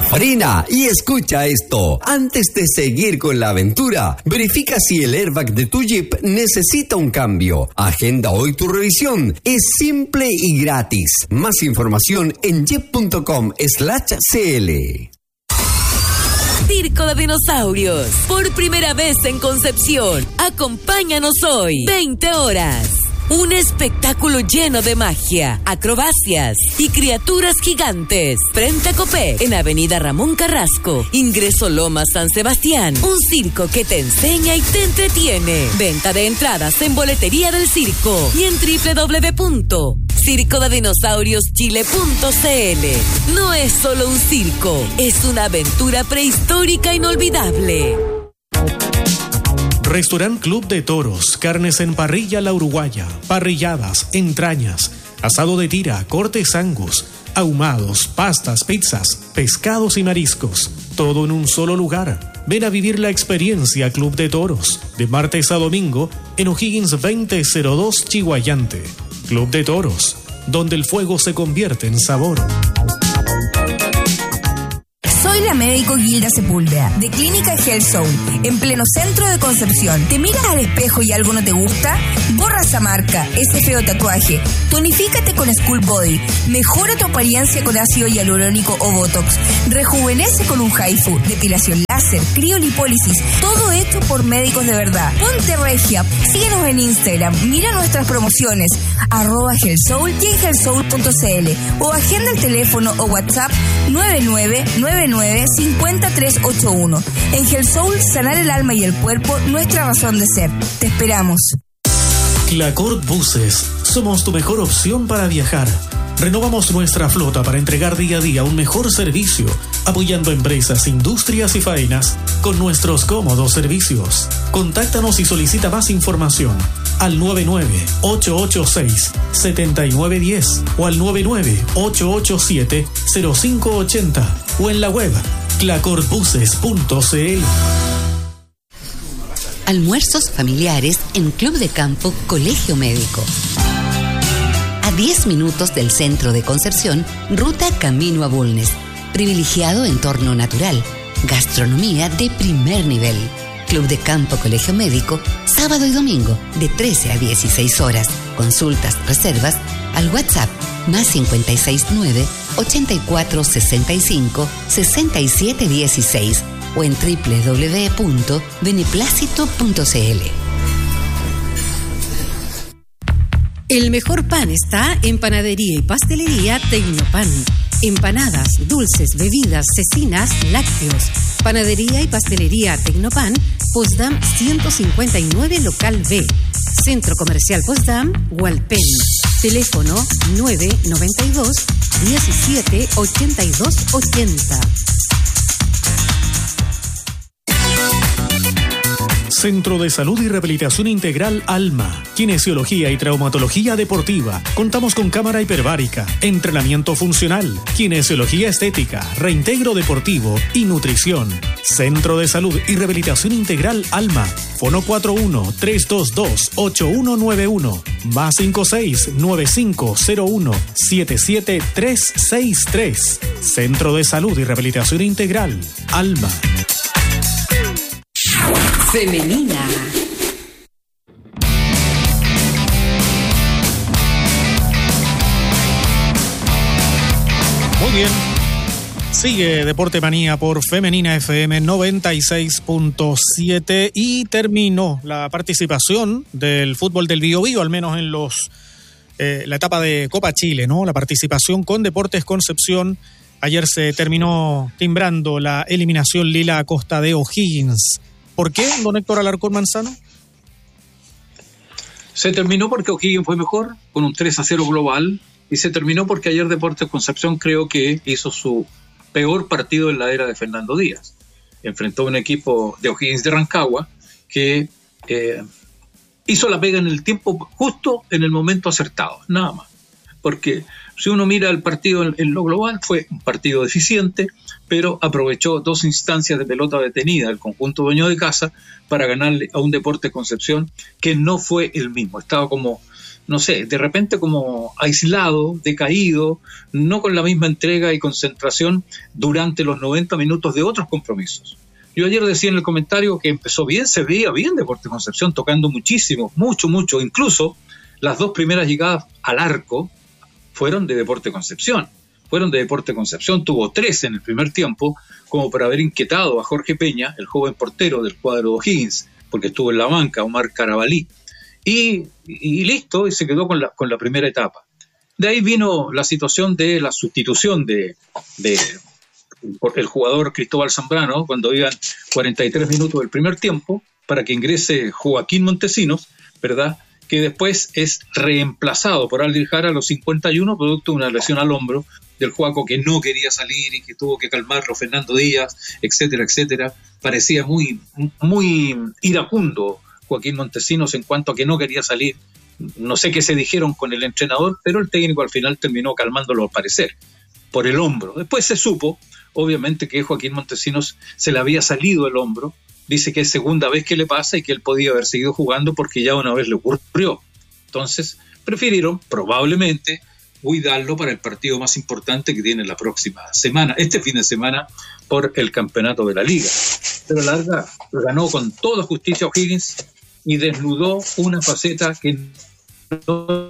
Frena y escucha esto. Antes de seguir con la aventura, verifica si el airbag de tu Jeep necesita un cambio. Agenda hoy tu revisión. Es simple y gratis. Más información en jeep.com/cl. Circo de Dinosaurios, por primera vez en Concepción. Acompáñanos hoy, 20 horas. Un espectáculo lleno de magia, acrobacias y criaturas gigantes. Frente a Copé, en Avenida Ramón Carrasco. Ingreso Loma San Sebastián. Un circo que te enseña y te entretiene. Venta de entradas en Boletería del Circo y en www.circodedinosaurioschile.cl. No es solo un circo, es una aventura prehistórica inolvidable. Restaurant Club de Toros, carnes en parrilla La Uruguaya, parrilladas, entrañas, asado de tira, cortes Angus, ahumados, pastas, pizzas, pescados y mariscos, todo en un solo lugar. Ven a vivir la experiencia Club de Toros, de martes a domingo en O'Higgins 2002 Chihuayante. Club de Toros, donde el fuego se convierte en sabor. Soy la médico Gilda Sepúlveda, de Clínica Health Soul, en pleno centro de Concepción. ¿Te miras al espejo y algo no te gusta? Borra esa marca, ese feo tatuaje. Tonifícate con Skull Body. Mejora tu apariencia con ácido hialurónico o Botox. Rejuvenece con un Haifu, depilación láser, criolipólisis. Todo hecho por médicos de verdad. Ponte regia. Síguenos en Instagram. Mira nuestras promociones. @HealthSoul y en healthsoul.cl. O agenda el teléfono o WhatsApp 9999-50381. En Health Soul, sanar el alma y el cuerpo, nuestra razón de ser. Te esperamos. Clacort Buses. Somos tu mejor opción para viajar. Renovamos nuestra flota para entregar día a día un mejor servicio, apoyando empresas, industrias y faenas con nuestros cómodos servicios. Contáctanos y solicita más información al 99-886-7910 o al 99-887-0580 o en la web clacortbuses.cl. Almuerzos familiares en Club de Campo Colegio Médico. A 10 minutos del centro de Concepción, ruta camino a Bulnes. Privilegiado entorno natural. Gastronomía de primer nivel. Club de Campo Colegio Médico, sábado y domingo, de 13 a 16 horas. Consultas, reservas, al WhatsApp, más 569-8465-6716 o en www.beneplácito.cl. El mejor pan está en Panadería y Pastelería Tecnopan. Empanadas, dulces, bebidas, cecinas, lácteos. Panadería y Pastelería Tecnopan, Potsdam 159, local B. Centro Comercial Potsdam, Hualpén. Teléfono 992 17 82 80. Centro de Salud y Rehabilitación Integral Alma, Kinesiología y Traumatología Deportiva. Contamos con cámara hiperbárica, entrenamiento funcional, kinesiología estética, reintegro deportivo y nutrición. Centro de Salud y Rehabilitación Integral Alma. Fono 41-322-8191, más 56-9501-77363. Centro de Salud y Rehabilitación Integral Alma. Femenina. Muy bien. Sigue Deporte Manía por Femenina FM 96.7 y terminó la participación del fútbol del Biobío, al menos en la etapa de Copa Chile, ¿no? La participación con Deportes Concepción. Ayer se terminó timbrando la eliminación lila a costa de O'Higgins. ¿Por qué, don Héctor Alarcón Manzano? Se terminó porque O'Higgins fue mejor, con un 3-0 global, y se terminó porque ayer Deportes Concepción creo que hizo su peor partido en la era de Fernando Díaz. Enfrentó a un equipo de O'Higgins de Rancagua que hizo la pega en el tiempo justo, en el momento acertado, nada más. Porque si uno mira el partido en lo global, fue un partido deficiente, pero aprovechó 2 instancias de pelota detenida del conjunto dueño de casa para ganarle a un Deportes Concepción que no fue el mismo. Estaba como no sé, de repente como aislado, decaído, no con la misma entrega y concentración durante los 90 minutos de otros compromisos. Yo ayer decía en el comentario que empezó bien, se veía bien Deportes Concepción, tocando muchísimo, mucho, incluso las 2 primeras llegadas al arco fueron de Deportes Concepción. Tuvo 3 en el primer tiempo, como para haber inquietado a Jorge Peña, el joven portero del cuadro de O'Higgins, porque estuvo en la banca, Omar Carabalí. Y listo, y se quedó con la primera etapa. De ahí vino la situación de la sustitución de el jugador Cristóbal Zambrano, cuando iban 43 minutos del primer tiempo, para que ingrese Joaquín Montesinos, ¿verdad?, que después es reemplazado por Aldir Jara a los 51, producto de una lesión al hombro del Juaco, que no quería salir y que tuvo que calmarlo Fernando Díaz, etcétera, etcétera. Parecía muy iracundo Joaquín Montesinos en cuanto a que no quería salir. No sé qué se dijeron con el entrenador, pero el técnico al final terminó calmándolo al parecer, por el hombro. Después se supo, obviamente, que Joaquín Montesinos se le había salido el hombro. Dice que es segunda vez que le pasa y que él podía haber seguido jugando porque ya una vez le ocurrió. Entonces, prefirieron probablemente cuidarlo para el partido más importante que tiene la próxima semana, este fin de semana, por el campeonato de la Liga. Pero larga ganó con toda justicia O'Higgins y desnudó una faceta que no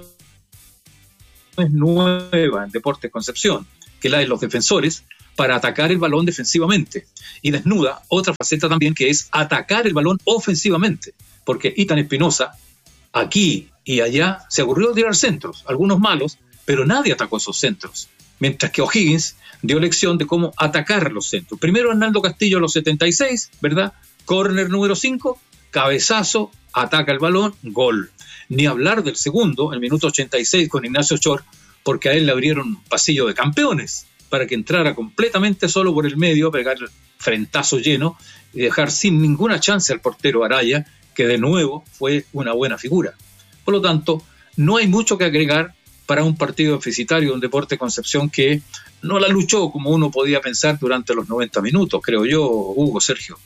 es nueva en Deportes Concepción, que es la de los defensores, para atacar el balón defensivamente, y desnuda otra faceta también, que es atacar el balón ofensivamente, porque Ethan Espinosa aquí y allá se aburrió de tirar centros, algunos malos, pero nadie atacó esos centros, mientras que O'Higgins dio lección de cómo atacar los centros. Primero Hernando Castillo a los 76, ¿verdad? Córner número 5, cabezazo, ataca el balón, gol. Ni hablar del segundo, el minuto 86 con Ignacio Chor, porque a él le abrieron pasillo de campeones, para que entrara completamente solo por el medio, pegar el frentazo lleno y dejar sin ninguna chance al portero Araya, que de nuevo fue una buena figura. Por lo tanto, no hay mucho que agregar para un partido deficitario de un Deportes Concepción que no la luchó como uno podía pensar durante los 90 minutos, creo yo, Hugo, Sergio.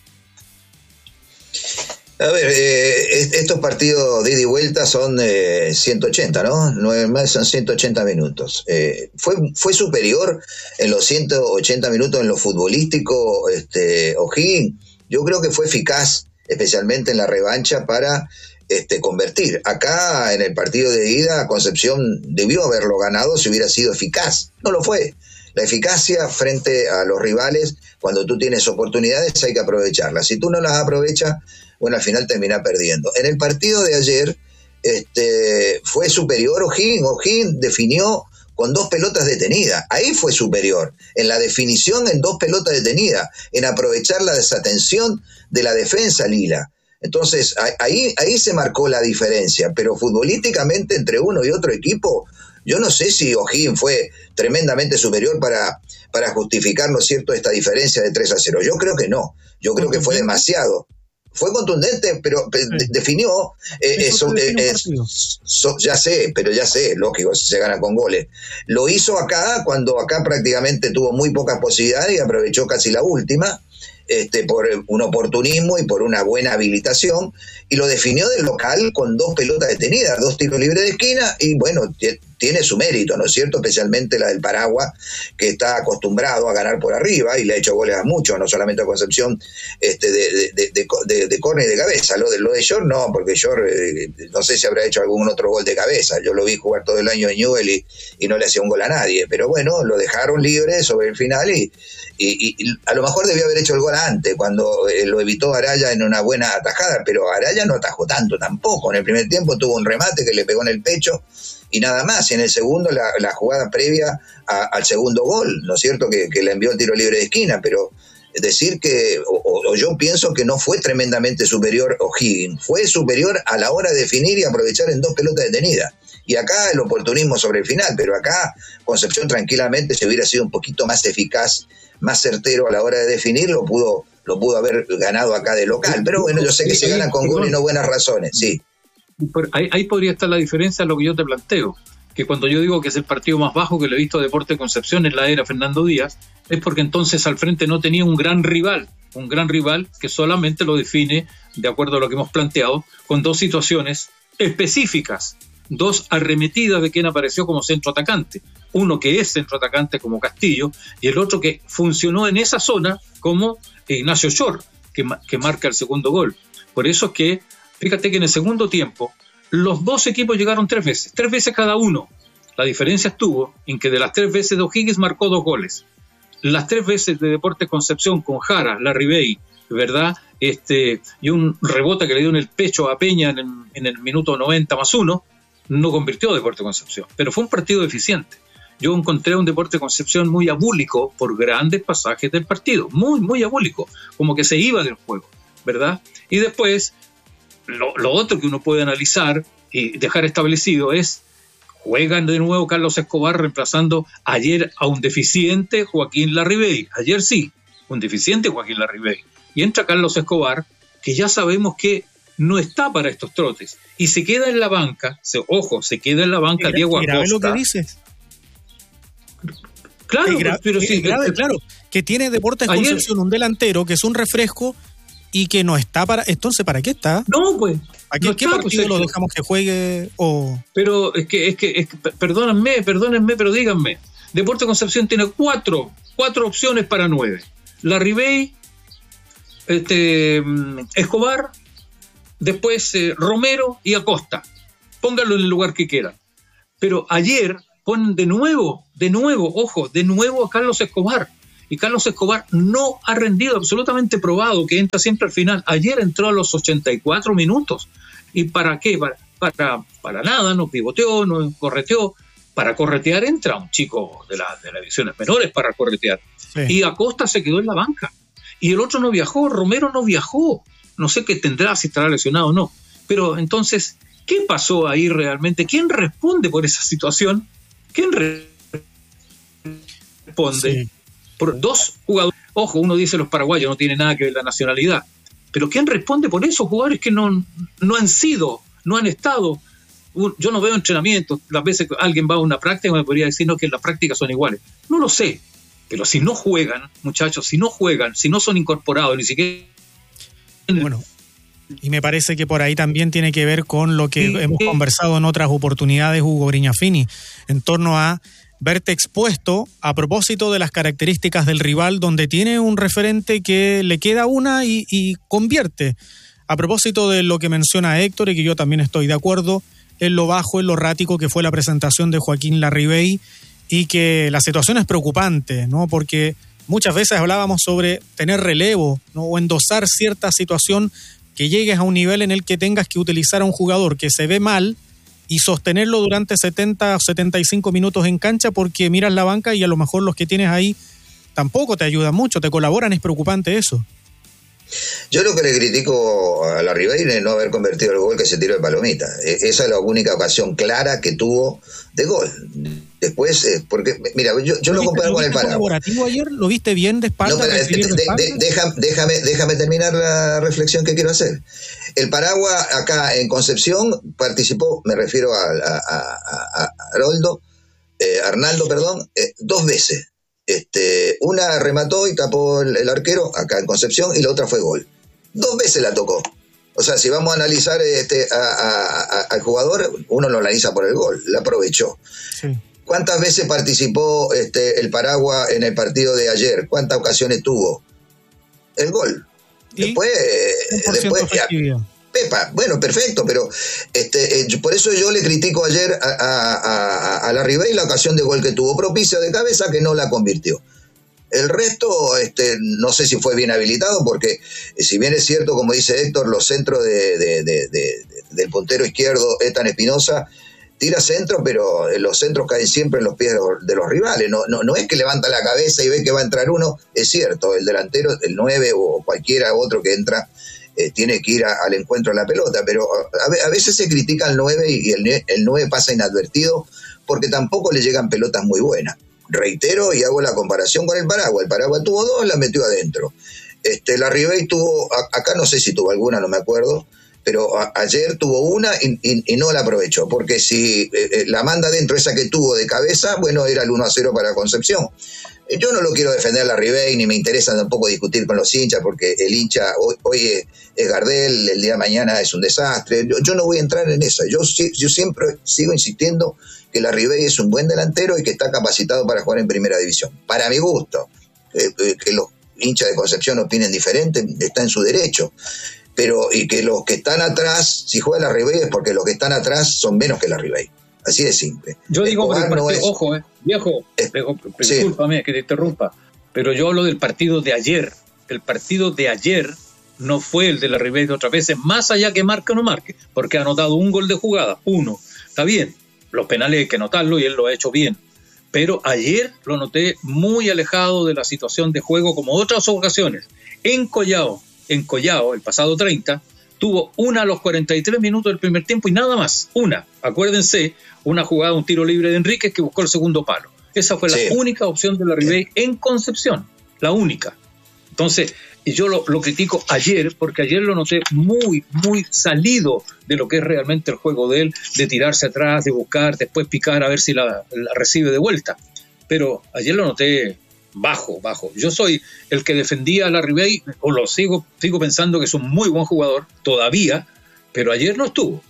A ver, estos partidos de ida y vuelta son 180, ¿no? 9 más son 180 minutos. ¿Fue superior en los 180 minutos en lo futbolístico O'Higgins? Yo creo que fue eficaz, especialmente en la revancha, para convertir. Acá, en el partido de ida, Concepción debió haberlo ganado si hubiera sido eficaz. No lo fue. La eficacia frente a los rivales, cuando tú tienes oportunidades, hay que aprovecharlas. Si tú no las aprovechas, bueno, al final termina perdiendo. En el partido de ayer fue superior O'Higgins. O'Higgins definió con 2 pelotas detenidas. Ahí fue superior, en la definición en 2 pelotas detenidas, en aprovechar la desatención de la defensa lila. Entonces, ahí se marcó la diferencia, pero futbolísticamente entre uno y otro equipo, yo no sé si O'Higgins fue tremendamente superior para justificar, ¿no es cierto?, esta diferencia de 3-0. Yo creo que no. Yo creo que fue demasiado. Fue contundente, pero definió. Ya sé, lógico, se gana con goles. Lo hizo acá, cuando acá prácticamente tuvo muy pocas posibilidades y aprovechó casi la última. Por un oportunismo y por una buena habilitación, y lo definió del local con 2 pelotas detenidas, 2 tiros libres de esquina, y bueno, tiene su mérito, ¿no es cierto?, especialmente la del Paraguas, que está acostumbrado a ganar por arriba y le ha hecho goles a muchos, no solamente a Concepción, de córner y de cabeza. Lo de Shore no, porque Shore no sé si habrá hecho algún otro gol de cabeza. Yo lo vi jugar todo el año en Newell y no le hacía un gol a nadie, pero bueno, lo dejaron libre sobre el final y a lo mejor debió haber hecho el gol antes, cuando lo evitó Araya en una buena atajada, pero Araya no atajó tanto tampoco. En el primer tiempo tuvo un remate que le pegó en el pecho y nada más, y en el segundo la jugada previa al segundo gol, ¿no es cierto?, que le envió el tiro libre de esquina. Pero decir que, o yo pienso que no fue tremendamente superior O'Higgins, fue superior a la hora de definir y aprovechar en 2 pelotas detenidas. Y acá el oportunismo sobre el final, pero acá Concepción tranquilamente, si hubiera sido un poquito más eficaz, más certero a la hora de definir, lo pudo haber ganado acá de local. Pero bueno, yo sé que se ganan con gol y no buenas razones, sí. Ahí podría estar la diferencia en lo que yo te planteo, que cuando yo digo que es el partido más bajo que le he visto a Deportes Concepción en la era Fernando Díaz, es porque entonces al frente no tenía un gran rival que solamente lo define, de acuerdo a lo que hemos planteado, con 2 situaciones específicas 2 arremetidas de quien apareció como centro atacante. Uno que es centro atacante como Castillo y el otro que funcionó en esa zona como Ignacio Shore, que marca el segundo gol. Por eso es que, fíjate que en el segundo tiempo los dos equipos llegaron 3 veces cada uno. La diferencia estuvo en que de las 3 veces de O'Higgins marcó 2 goles. Las 3 veces de Deportes Concepción con Jara, Larribey, ¿verdad? Y un rebote que le dio en el pecho a Peña en el minuto 90+1, no convirtió a Deportes Concepción. Pero fue un partido eficiente. Yo encontré un Deportes Concepción muy abúlico por grandes pasajes del partido. Muy, muy abúlico. Como que se iba del juego, ¿verdad? Y después, lo otro que uno puede analizar y dejar establecido es: juegan de nuevo Carlos Escobar reemplazando ayer a un deficiente Joaquín Larribey. Ayer sí, un deficiente Joaquín Larribey. Y entra Carlos Escobar, que ya sabemos que no está para estos trotes. Y se queda en la banca, se queda en la banca Diego Acosta. ¿Grave lo que dices? Claro, pero sí. Grave, claro, que tiene Deportes Concepción un delantero que es un refresco y que no está para... Entonces, ¿para qué está? No, pues. ¿A qué, ¿qué partido lo dejamos que juegue? Pero es que perdónenme, pero díganme. Deportes Concepción tiene cuatro opciones para 9. Larribey, Escobar, después Romero y Acosta. Pónganlo en el lugar que quieran. Pero ayer ponen de nuevo a Carlos Escobar. Y Carlos Escobar no ha rendido, absolutamente probado, que entra siempre al final. Ayer entró a los 84 minutos. ¿Y para qué? Para nada, no pivoteó, no correteó. Para corretear entra un chico de las divisiones menores para corretear. Sí. Y Acosta se quedó en la banca. Y el otro no viajó, Romero no viajó. No sé qué tendrá, si estará lesionado o no. Pero entonces, ¿qué pasó ahí realmente? ¿Quién responde por esa situación? ¿Quién responde? Sí. Por 2 jugadores. Ojo, uno dice los paraguayos, no tiene nada que ver la nacionalidad. Pero ¿quién responde por esos jugadores que no han estado? Yo no veo entrenamientos. Las veces que alguien va a una práctica me podría decir que las prácticas son iguales. No lo sé. Pero si no juegan, muchachos, si no son incorporados, ni siquiera... Bueno, y me parece que por ahí también tiene que ver con lo que hemos conversado en otras oportunidades, Hugo Grignafini, en torno a verte expuesto a propósito de las características del rival, donde tiene un referente que le queda una y convierte. A propósito de lo que menciona Héctor, y que yo también estoy de acuerdo, en lo bajo, en lo errático que fue la presentación de Joaquín Larribey, y que la situación es preocupante, ¿no? Porque muchas veces hablábamos sobre tener relevo, ¿no? O endosar cierta situación que llegues a un nivel en el que tengas que utilizar a un jugador que se ve mal y sostenerlo durante 70 o 75 minutos en cancha, porque miras la banca y a lo mejor los que tienes ahí tampoco te ayudan mucho, te colaboran. Es preocupante eso. Yo lo que le critico a Larribey es no haber convertido el gol que se tiró de palomita. Esa es la única ocasión clara que tuvo de gol. Después, porque, mira, yo lo comparo con el Paraguay. ¿Colaborativo ayer? ¿Lo viste bien de espalda? No, déjame terminar la reflexión que quiero hacer. El Paraguay acá en Concepción participó, me refiero a Arnaldo, 2 veces. Una remató y tapó el arquero acá en Concepción y la otra fue gol. 2 veces la tocó. O sea, si vamos a analizar al jugador, uno lo analiza por el gol, la aprovechó. Sí. ¿Cuántas veces participó el Paraguay en el partido de ayer? ¿Cuántas ocasiones tuvo? El gol. Después ya, Pepa, bueno, perfecto, pero por eso yo le critico ayer a Larribey la ocasión de gol que tuvo propicia de cabeza, que no la convirtió. El resto, no sé si fue bien habilitado, porque si bien es cierto, como dice Héctor, los centros del puntero izquierdo, Ethan Espinosa, tira centro, pero los centros caen siempre en los pies de los rivales. No es que levanta la cabeza y ve que va a entrar uno. Es cierto, el delantero, el 9 o cualquiera otro que entra, tiene que ir al encuentro de la pelota, pero a veces se critica al 9 y el 9 pasa inadvertido porque tampoco le llegan pelotas muy buenas. Reitero y hago la comparación con el Paraguay. El Paraguay tuvo 2, la metió adentro. Larribey tuvo, acá no sé si tuvo alguna, no me acuerdo, pero ayer tuvo una y no la aprovechó, porque si la manda dentro esa que tuvo de cabeza, bueno, era el 1-0 para Concepción. Yo no lo quiero defender a la Ribey, ni me interesa tampoco discutir con los hinchas, porque el hincha hoy es Gardel, el día de mañana es un desastre. Yo no voy a entrar en eso. Yo siempre sigo insistiendo que la Ribey es un buen delantero y que está capacitado para jugar en primera división. Para mi gusto, que los hinchas de Concepción opinen diferente, está en su derecho. Y que los que están atrás, si juega la Ribey es porque los que están atrás son menos que la Ribey. Así de simple. Yo digo que el partido, ojo, viejo, discúlpame que te interrumpa, pero yo hablo del partido de ayer. El partido de ayer no fue el de la Ribey de otras veces, más allá que marque o no marque, porque ha anotado un gol de jugada, uno. Está bien, los penales hay que anotarlo y él lo ha hecho bien. Pero ayer lo noté muy alejado de la situación de juego, como otras ocasiones. En Collao, el pasado 30, tuvo una a los 43 minutos del primer tiempo y nada más, una. Acuérdense, una jugada, un tiro libre de Enríquez que buscó el segundo palo. Esa fue la única opción de la Ribey en Concepción, la única. Entonces, y yo lo critico ayer, porque ayer lo noté muy, muy salido de lo que es realmente el juego de él, de tirarse atrás, de buscar, después picar a ver si la recibe de vuelta. Pero ayer lo noté bajo. Yo soy el que defendía a la Ribey, o lo sigo pensando que es un muy buen jugador todavía, pero ayer no estuvo.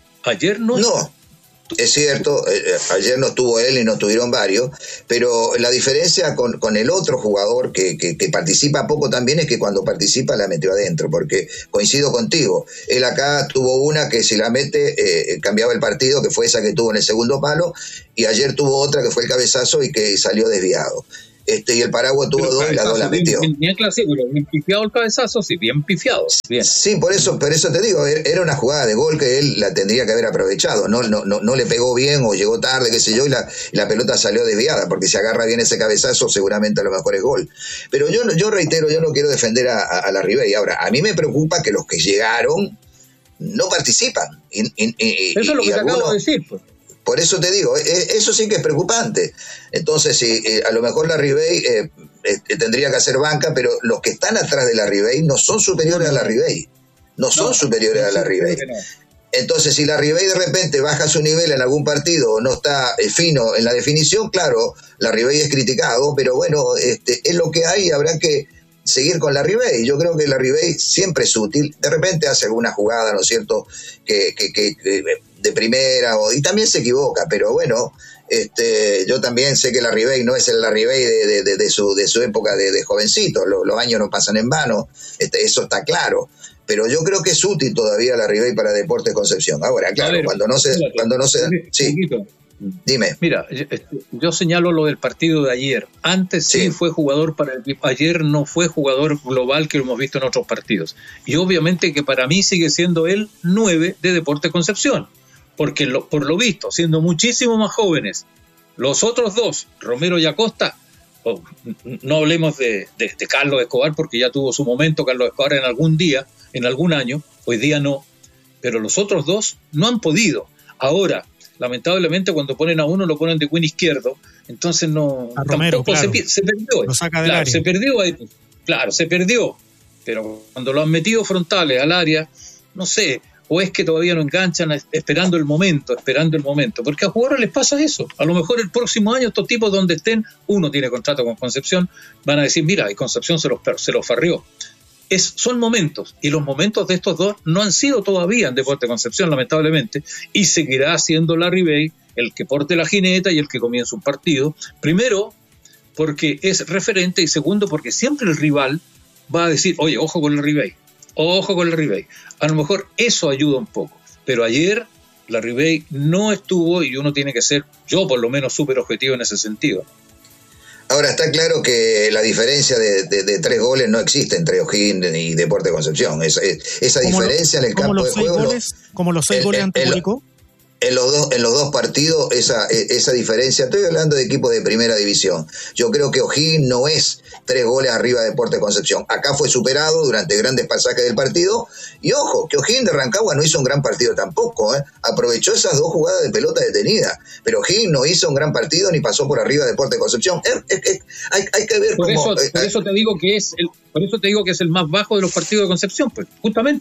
No. Es cierto, ayer no estuvo él y no estuvieron varios, pero la diferencia con el otro jugador que participa poco también es que cuando participa la metió adentro, porque coincido contigo, él acá tuvo una que si la mete cambiaba el partido, que fue esa que tuvo en el segundo palo, y ayer tuvo otra que fue el cabezazo y que salió desviado. Y el Paraguay tuvo dos y las dos la metió. Bien clásico, bien pifiado el cabezazo, sí, bien pifiado. Bien. Sí, por eso te digo, era una jugada de gol que él la tendría que haber aprovechado. No le pegó bien o llegó tarde, qué sé yo, y la pelota salió desviada, porque si agarra bien ese cabezazo, seguramente a lo mejor es gol. Pero yo reitero, yo no quiero defender a la Ribey. Ahora, a mí me preocupa que los que llegaron no participan. Eso es lo que te acabo de decir, pues. Por eso te digo, eso sí que es preocupante. Entonces, a lo mejor la Ribey tendría que hacer banca, pero los que están atrás de la Ribey no son superiores a la Ribey. No son superiores a la Ribey. Entonces, si la Ribey de repente baja su nivel en algún partido o no está fino en la definición, claro, la Ribey es criticado, pero bueno, es lo que hay y habrá que seguir con la Ribey. Yo creo que la Ribey siempre es útil. De repente hace alguna jugada, ¿no es cierto?, que de primera, y también se equivoca, pero bueno, yo también sé que la Ribey no es la Ribey de su época de jovencito, los años no pasan en vano, eso está claro, pero yo creo que es útil todavía la Ribey para Deportes Concepción. Ahora, claro, cuando no se sí, dime. Mira, yo señalo lo del partido de ayer. Antes sí fue jugador para el equipo. Ayer no fue jugador global que lo hemos visto en otros partidos. Y obviamente que para mí sigue siendo el 9 de Deportes Concepción. Porque por lo visto, siendo muchísimo más jóvenes, los otros dos, Romero y Acosta, no hablemos de Carlos Escobar, porque ya tuvo su momento Carlos Escobar en algún día, en algún año, hoy día no, pero los otros dos no han podido. Ahora, lamentablemente, cuando ponen a uno, lo ponen de win izquierdo, entonces no... A Romero, tampoco claro. se perdió. Lo saca del área. Se perdió ahí. Claro, se perdió. Pero cuando lo han metido frontales al área, no sé, o es que todavía no enganchan esperando el momento, porque a jugadores les pasa eso. A lo mejor el próximo año estos tipos donde estén, uno tiene contrato con Concepción, van a decir, mira, y Concepción se los farrió. Son momentos, y los momentos de estos dos no han sido todavía en Deportes Concepción, lamentablemente, y seguirá siendo la Ribey el que porte la jineta y el que comienza un partido. Primero, porque es referente, y segundo, porque siempre el rival va a decir, oye, ojo con la Ribey. A lo mejor eso ayuda un poco, pero ayer la Ribey no estuvo y uno tiene que ser, yo por lo menos, súper objetivo en ese sentido. Ahora, está claro que la diferencia de 3 goles no existe entre O'Higgins y Deportes Concepción. Esa diferencia en el campo de juego... Como los 6 goles ante Curicó. En los dos partidos, esa diferencia, estoy hablando de equipos de primera división. Yo creo que O'Higgins no es 3 goles arriba de Deportes Concepción. Acá fue superado durante grandes pasajes del partido. Y ojo, que O'Higgins de Rancagua no hizo un gran partido tampoco. Aprovechó esas 2 jugadas de pelota detenida. Pero O'Higgins no hizo un gran partido ni pasó por arriba de Deportes Concepción. Hay que ver cómo... Por eso te digo que es el más bajo de los partidos de Concepción, pues, justamente.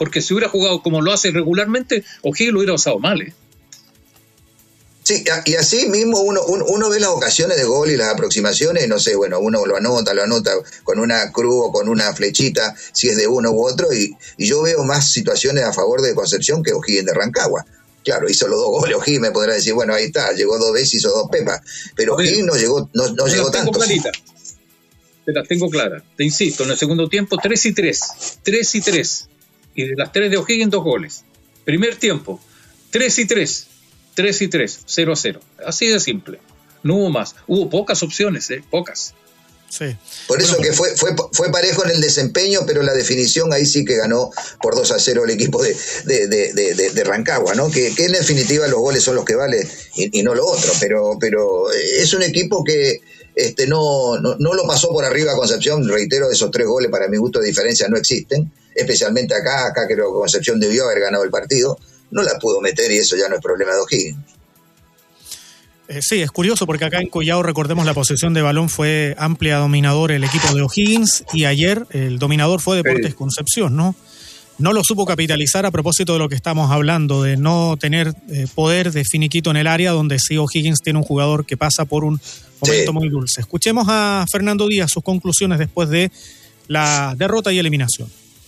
porque si hubiera jugado como lo hace regularmente, O'Higgins lo hubiera usado mal. Sí, y así mismo uno ve las ocasiones de gol y las aproximaciones, no sé, bueno, uno lo anota con una cruz o con una flechita, si es de uno u otro, y yo veo más situaciones a favor de Concepción que O'Higgins de Rancagua. Claro, hizo los 2 goles, O'Higgins me podrá decir, bueno, ahí está, llegó 2 veces, hizo 2 pepas, pero O'Higgins no llegó tanto. Te las tengo claras, te insisto, en el segundo tiempo 3-3, y de las 3 de O'Higgins 2 goles. Primer tiempo, 3-3, 0-0, así de simple, no hubo más, hubo pocas opciones, pocas. Sí. Por eso que fue parejo en el desempeño, pero la definición ahí sí que ganó por 2-0 el equipo de Rancagua, ¿no? Que en definitiva los goles son los que valen y no lo otro, pero es un equipo que no lo pasó por arriba a Concepción. Reitero, esos 3 goles para mi gusto de diferencia no existen, especialmente acá creo que Concepción debió haber ganado el partido, no la pudo meter y eso ya no es problema de O'Higgins. Sí, es curioso porque acá en Collao, recordemos, la posesión de balón fue amplia, dominador el equipo de O'Higgins, y ayer el dominador fue Deportes Concepción, ¿no? No lo supo capitalizar a propósito de lo que estamos hablando, de no tener poder de finiquito en el área, donde sí O'Higgins tiene un jugador que pasa por un momento muy dulce. Escuchemos a Fernando Díaz sus conclusiones después de la derrota y eliminación.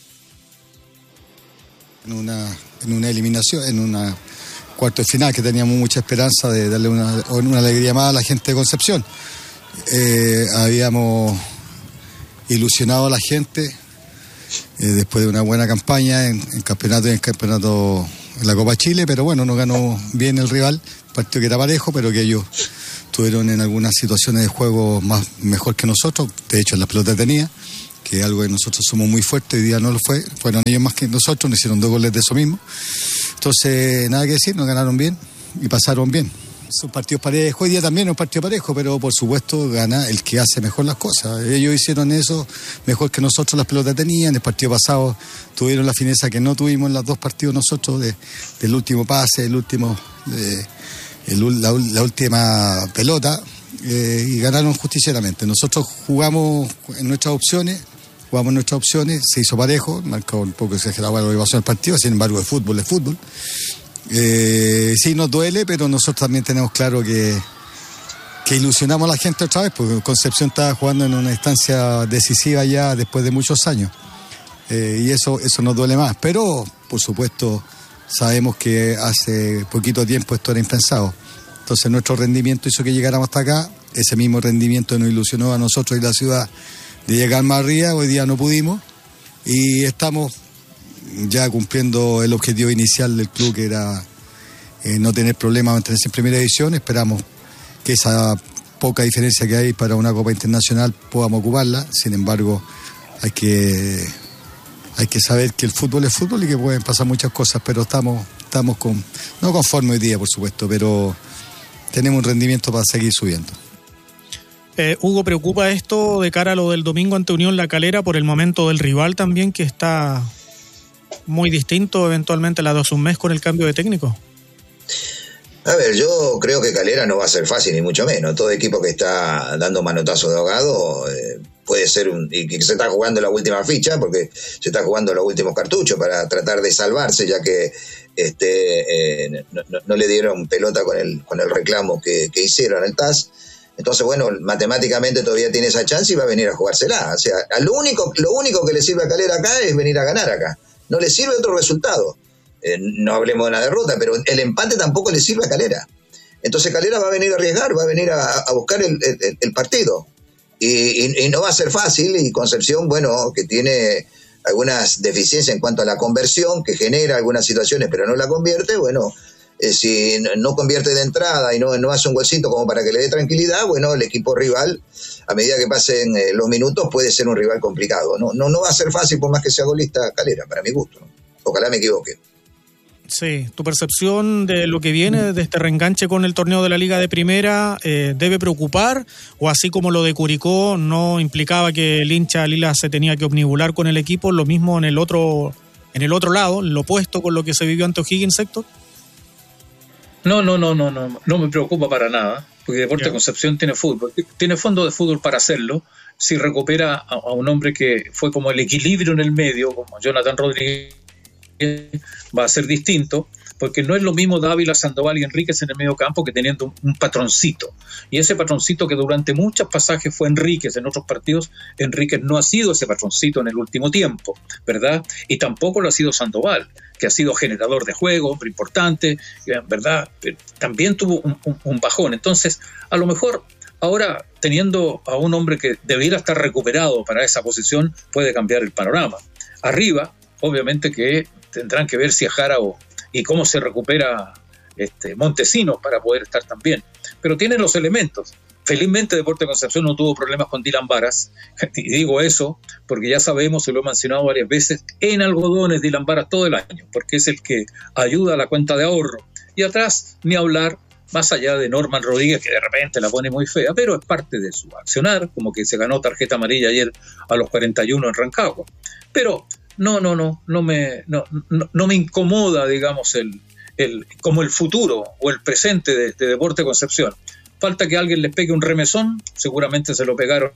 En una eliminación, en una cuarto de final que teníamos mucha esperanza de darle una alegría más a la gente de Concepción. Habíamos ilusionado a la gente después de una buena campaña en campeonato en la Copa Chile, pero bueno, nos ganó bien el rival, partido que era parejo, pero que ellos tuvieron en algunas situaciones de juego mejor que nosotros. De hecho, en la pelota tenía, que es algo que nosotros somos muy fuertes, hoy día no lo fueron ellos más que nosotros, nos hicieron 2 goles de eso mismo. Entonces, nada que decir, nos ganaron bien y pasaron bien. Son partidos parejos, hoy día también es un partido parejo, pero por supuesto gana el que hace mejor las cosas. Ellos hicieron eso mejor que nosotros, las pelotas tenían. El partido pasado tuvieron la fineza que no tuvimos en los 2 partidos nosotros, del último pase, la última pelota, y ganaron justicieramente. Nosotros jugamos nuestras opciones, se hizo parejo, marcó un poco exagerado lo que pasó en el partido, sin embargo el fútbol es fútbol. Sí nos duele, pero nosotros también tenemos claro que ilusionamos a la gente otra vez, porque Concepción estaba jugando en una instancia decisiva ya después de muchos años, y eso nos duele más, pero por supuesto sabemos que hace poquito tiempo esto era impensado. Entonces nuestro rendimiento hizo que llegáramos hasta acá, ese mismo rendimiento nos ilusionó a nosotros y la ciudad de llegar más arriba. Hoy día no pudimos y estamos ya cumpliendo el objetivo inicial del club, que era no tener problemas, mantenerse en primera división. Esperamos que esa poca diferencia que hay para una Copa Internacional podamos ocuparla. Sin embargo, hay que saber que el fútbol es fútbol y que pueden pasar muchas cosas, pero estamos no conformes hoy día, por supuesto, pero tenemos un rendimiento para seguir subiendo. Hugo, ¿preocupa esto de cara a lo del domingo ante Unión La Calera por el momento del rival también, que está muy distinto eventualmente a la de hace un mes con el cambio de técnico? A ver, yo creo que Calera no va a ser fácil, ni mucho menos. Todo equipo que está dando manotazo de ahogado puede ser y que se está jugando la última ficha, porque se está jugando los últimos cartuchos para tratar de salvarse, ya que no le dieron pelota con el reclamo que hicieron el TAS. Entonces, bueno, matemáticamente todavía tiene esa chance y va a venir a jugársela. O sea, lo único que le sirve a Calera acá es venir a ganar acá. No le sirve otro resultado. No hablemos de una derrota, pero el empate tampoco le sirve a Calera. Entonces Calera va a venir a arriesgar, va a venir a buscar el partido. Y no va a ser fácil, y Concepción, bueno, que tiene algunas deficiencias en cuanto a la conversión, que genera algunas situaciones pero no la convierte, bueno, si no convierte de entrada y no hace un golcito como para que le dé tranquilidad, bueno, el equipo rival, a medida que pasen los minutos, puede ser un rival complicado. No va a ser fácil por más que sea golista Calera, para mi gusto, ¿no? Ojalá me equivoque. Sí, ¿tu percepción de lo que viene de este reenganche con el torneo de la Liga de Primera debe preocupar? ¿O así como lo de Curicó no implicaba que el hincha Lila se tenía que omnibular con el equipo, lo mismo en el otro lado, lo opuesto con lo que se vivió ante O'Higgins, Héctor? No me preocupa para nada, porque Deportes Concepción tiene fútbol, tiene fondo de fútbol para hacerlo. Si recupera a un hombre que fue como el equilibrio en el medio, como Jonathan Rodríguez, va a ser distinto, porque no es lo mismo Dávila, Sandoval y Enríquez en el medio campo que teniendo un patroncito. Y ese patroncito que durante muchos pasajes fue Enríquez, en otros partidos Enríquez no ha sido ese patroncito en el último tiempo, ¿verdad? Y tampoco lo ha sido Sandoval, que ha sido generador de juego, hombre importante, ¿verdad? También tuvo un bajón. Entonces, a lo mejor ahora, teniendo a un hombre que debiera estar recuperado para esa posición, puede cambiar el panorama. Arriba, obviamente que tendrán que ver si Jara y cómo se recupera Montesinos para poder estar también. Pero tienen los elementos. Felizmente Deportes Concepción no tuvo problemas con Dylan Varas, y digo eso porque ya sabemos, y lo he mencionado varias veces, en algodones Dylan Varas todo el año, porque es el que ayuda a la cuenta de ahorro. Y atrás, ni hablar, más allá de Norman Rodríguez, que de repente la pone muy fea, pero es parte de su accionar, como que se ganó tarjeta amarilla ayer a los 41 en Rancagua. Pero no me incomoda, digamos, como el futuro o el presente de Deportes Concepción. Falta que alguien les pegue un remesón, seguramente se lo pegaron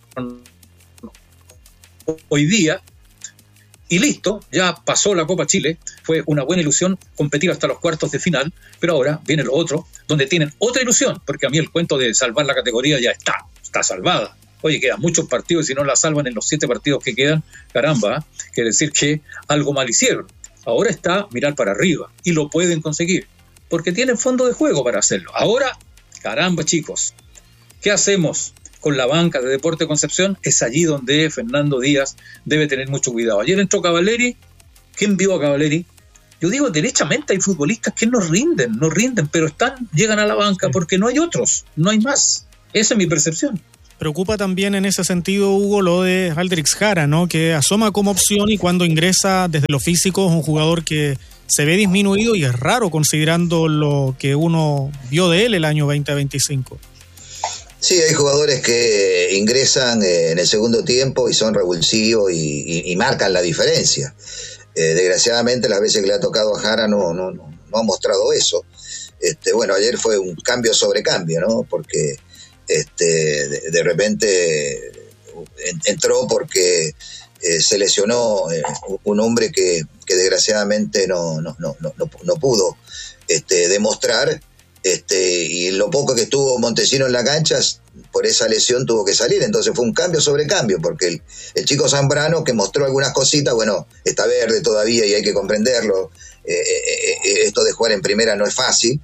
hoy día, y listo, ya pasó la Copa Chile, fue una buena ilusión competir hasta los cuartos de final, pero ahora viene lo otro, donde tienen otra ilusión, porque a mí el cuento de salvar la categoría ya está salvada. Oye, quedan muchos partidos y si no la salvan en los 7 partidos que quedan, caramba, quiere decir que algo mal hicieron. Ahora está mirar para arriba, y lo pueden conseguir, porque tienen fondo de juego para hacerlo. Ahora, caramba chicos, ¿qué hacemos con la banca de Deportes Concepción? Es allí donde Fernando Díaz debe tener mucho cuidado. Ayer entró Cavalieri. ¿Quién vio a Cavalieri? Yo digo, derechamente hay futbolistas que no rinden, pero llegan a la banca porque no hay otros, no hay más. Esa es mi percepción. Preocupa también en ese sentido, Hugo, lo de Aldrich Jara, ¿no? Que asoma como opción y cuando ingresa desde lo físico es un jugador que se ve disminuido y es raro considerando lo que uno vio de él el año 2025. Sí, hay jugadores que ingresan en el segundo tiempo y son revulsivos y marcan la diferencia. Desgraciadamente las veces que le ha tocado a Jara no ha mostrado eso. Bueno, ayer fue un cambio sobre cambio, ¿no? Porque de repente entró porque se lesionó un hombre que desgraciadamente no pudo demostrar, y lo poco que estuvo Montesinos en la cancha, por esa lesión tuvo que salir. Entonces fue un cambio sobre cambio, porque el chico Zambrano, que mostró algunas cositas, bueno, está verde todavía y hay que comprenderlo. Esto de jugar en primera no es fácil,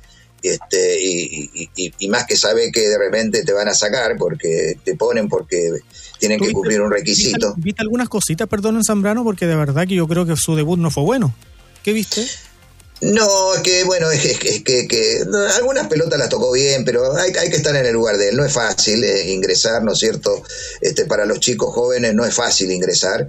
y más que sabe que de repente te van a sacar porque te ponen, porque tienen que cumplir un requisito. ¿Viste algunas cositas, perdón, en Zambrano? Porque de verdad que yo creo que su debut no fue bueno. ¿Qué viste? No, es que bueno, es que algunas pelotas las tocó bien, pero hay que estar en el lugar de él. No es fácil ingresar, ¿no es cierto? Para los chicos jóvenes no es fácil ingresar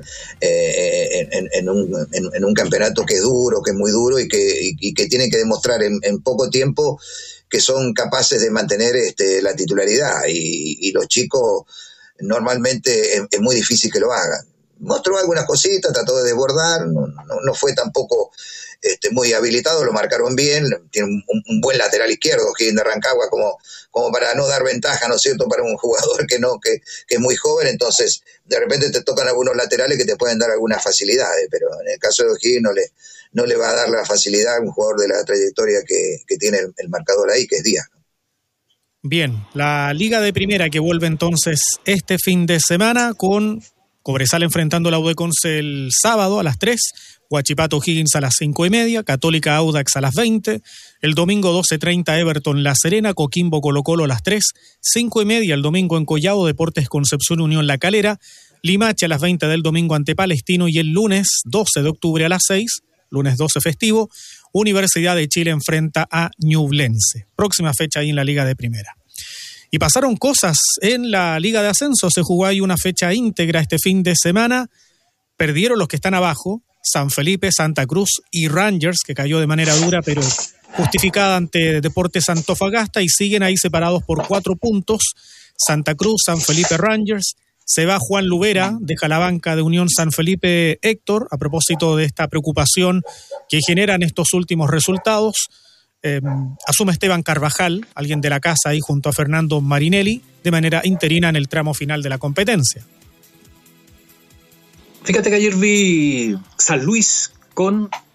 en un campeonato que es duro, que es muy duro y que tienen que demostrar en poco tiempo que son capaces de mantener la titularidad. Y los chicos normalmente es muy difícil que lo hagan. Mostró algunas cositas, trató de desbordar, no fue tampoco muy habilitado, lo marcaron bien, tiene un buen lateral izquierdo, Higgins de Rancagua, como para no dar ventaja, ¿no es cierto?, para un jugador que es muy joven. Entonces de repente te tocan algunos laterales que te pueden dar algunas facilidades, pero en el caso de Higgins no le va a dar la facilidad a un jugador de la trayectoria que tiene el marcador ahí, que es Díaz. Bien, la Liga de Primera que vuelve entonces este fin de semana con Cobresal enfrentando a la U de Conce el sábado a las 3, Huachipato Higgins a las 5:30, Católica Audax a las 20, el domingo 12:30 Everton La Serena, Coquimbo Colo Colo a las 3, 5:30 el domingo en Collao, Deportes Concepción Unión La Calera, Limache a las 20 del domingo ante Palestino y el lunes 12 de octubre a las 6, lunes 12 festivo, Universidad de Chile enfrenta a Ñublense. Próxima fecha ahí en la Liga de Primera. Y pasaron cosas en la Liga de Ascenso, se jugó ahí una fecha íntegra este fin de semana, perdieron los que están abajo, San Felipe, Santa Cruz y Rangers, que cayó de manera dura pero justificada ante Deportes Antofagasta, y siguen ahí separados por 4 puntos, Santa Cruz, San Felipe, Rangers. Se va Juan Lubera, deja la banca de Unión San Felipe Héctor, a propósito de esta preocupación que generan estos últimos resultados. Asume Esteban Carvajal, alguien de la casa ahí junto a Fernando Marinelli, de manera interina en el tramo final de la competencia. Fíjate que ayer vi San Luis con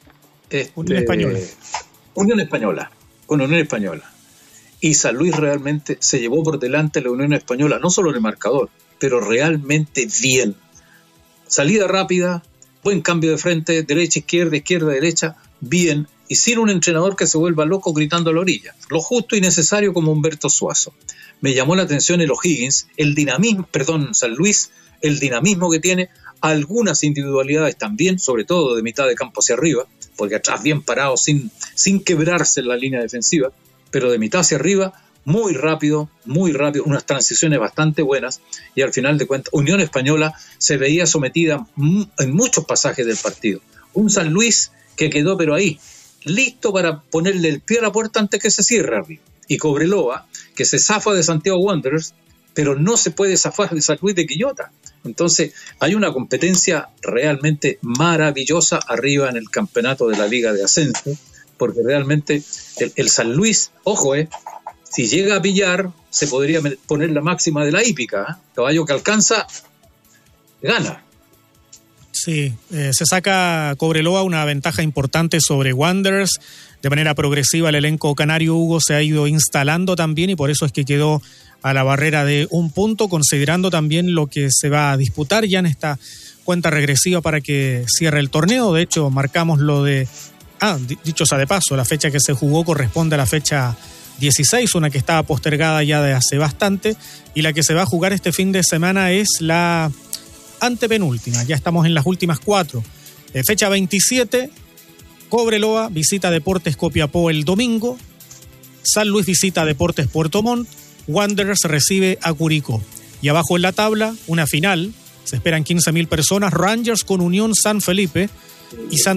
Unión Española. Con Unión Española. Y San Luis realmente se llevó por delante la Unión Española, no solo en el marcador, pero realmente bien. Salida rápida, buen cambio de frente, derecha, izquierda, derecha, bien, y sin un entrenador que se vuelva loco gritando a la orilla. Lo justo y necesario como Humberto Suazo. Me llamó la atención el O'Higgins, San Luis, el dinamismo que tiene, algunas individualidades también, sobre todo de mitad de campo hacia arriba, porque atrás bien parado, sin quebrarse en la línea defensiva, pero de mitad hacia arriba, muy rápido, unas transiciones bastante buenas, y al final de cuentas, Unión Española se veía sometida en muchos pasajes del partido. Un San Luis que quedó pero ahí, listo para ponerle el pie a la puerta antes que se cierre arriba. Y Cobreloa, que se zafa de Santiago Wanderers, pero no se puede zafar de San Luis de Quillota. Entonces, hay una competencia realmente maravillosa arriba en el campeonato de la Liga de Ascenso, porque realmente el San Luis, ojo, si llega a pillar, se podría poner la máxima de la hípica. Caballo que alcanza, gana. Sí, se saca Cobreloa una ventaja importante sobre Wanderers. De manera progresiva el elenco canario, Hugo, se ha ido instalando también y por eso es que quedó a la barrera de un punto, considerando también lo que se va a disputar ya en esta cuenta regresiva para que cierre el torneo. De hecho, marcamos lo de... dicho sea de paso, la fecha que se jugó corresponde a la fecha 16, una que estaba postergada ya de hace bastante, y la que se va a jugar este fin de semana es la antepenúltima. Ya estamos en las últimas 4. Fecha 27, Cobreloa visita Deportes Copiapó el domingo, San Luis visita Deportes Puerto Montt, Wanderers recibe a Curicó. Y abajo en la tabla, una final, se esperan 15.000 personas, Rangers con Unión San Felipe y Santa